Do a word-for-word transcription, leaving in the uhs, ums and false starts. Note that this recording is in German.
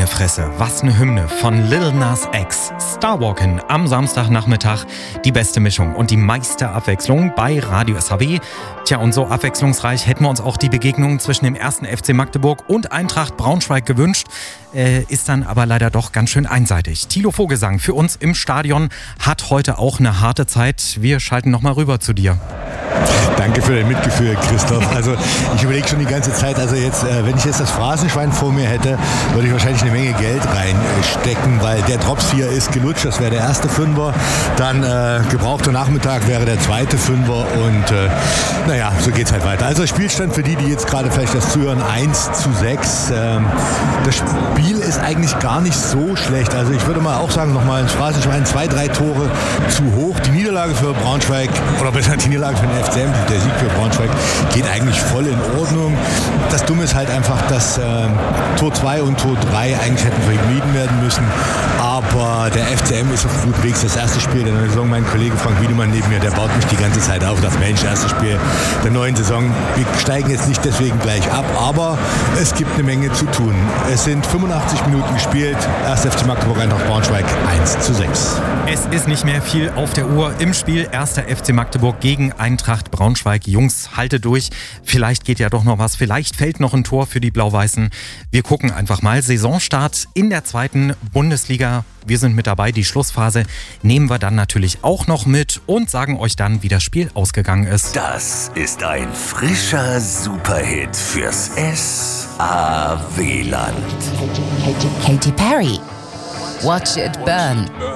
Meine Fresse, was eine Hymne von Lil Nas X. Starwalkin am Samstagnachmittag. Die beste Mischung und die meiste Abwechslung bei Radio S H W. Tja, und so abwechslungsreich hätten wir uns auch die Begegnung zwischen dem ersten F C Magdeburg und Eintracht Braunschweig gewünscht. Äh, ist dann aber leider doch ganz schön einseitig. Thilo Vogelsang für uns im Stadion hat heute auch eine harte Zeit. Wir schalten nochmal rüber zu dir. Danke für dein Mitgefühl, Christoph. Also ich überlege schon die ganze Zeit, also jetzt, äh, wenn ich jetzt das Phrasenschwein vor mir hätte, würde ich wahrscheinlich eine Menge Geld reinstecken, weil der Drops hier ist gelutscht, das wäre der erste Fünfer, dann äh, gebrauchter Nachmittag wäre der zweite Fünfer und äh, naja, so geht's halt weiter. Also Spielstand für die, die jetzt gerade vielleicht das zuhören, eins zu sechs. Ähm, das Spiel ist eigentlich gar nicht so schlecht. Also ich würde mal auch sagen, nochmal ins Phrasenschwein, zwei, drei Tore zu hoch. Die Niederlage für Braunschweig, oder besser die Niederlage für den F C M, der Sieg für Braunschweig, geht eigentlich voll in Ordnung. Das Dumme ist halt einfach, dass äh, Tor zwei und Tor drei eigentlich hätten vermieden werden müssen. Aber der F C M ist auf gut Weg. Das erste Spiel der neuen Saison, mein Kollege Frank Wiedemann neben mir, der baut mich die ganze Zeit auf. Das Mensch, erstes Spiel der neuen Saison. Wir steigen jetzt nicht deswegen gleich ab, aber es gibt eine Menge zu tun. Es sind fünfundachtzig Minuten gespielt. erster F C Magdeburg, Eintracht Braunschweig eins zu sechs. Es ist nicht mehr viel auf der Uhr im Spiel. erster F C Magdeburg gegen Eintracht Braunschweig. Jungs, haltet durch. Vielleicht geht ja doch noch was. Vielleicht fällt noch ein Tor für die Blau-Weißen. Wir gucken einfach mal. Saisonstart in der zweiten Bundesliga. Wir sind mit dabei. Die Schlussphase nehmen wir dann natürlich auch noch mit und sagen euch dann, wie das Spiel ausgegangen ist. Das ist ein frischer Superhit fürs S A W-Land. Katy Perry. Watch it burn.